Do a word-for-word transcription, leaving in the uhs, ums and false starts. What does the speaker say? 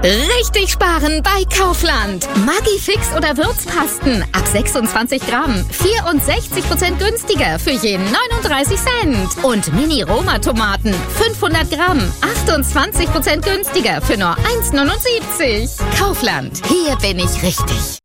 Richtig sparen bei Kaufland. Maggi-Fix oder Würzpasten ab sechsundzwanzig Gramm. vierundsechzig Prozent günstiger für je neununddreißig Cent. Und Mini-Roma-Tomaten fünfhundert Gramm. achtundzwanzig Prozent günstiger für nur eins Komma neunundsiebzig. Kaufland. Hier bin ich richtig.